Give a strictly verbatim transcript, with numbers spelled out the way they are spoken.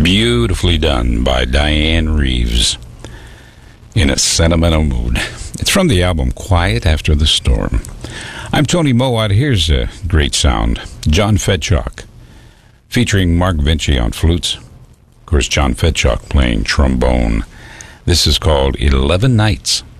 Beautifully done by Diane Reeves in a sentimental mood. It's from the album Quiet After the Storm. I'm Tony Mowat. Here's a great sound. John Fedchock, featuring Mark Vinci on flutes. Of course, John Fedchock playing trombone. This is called eleven Nights.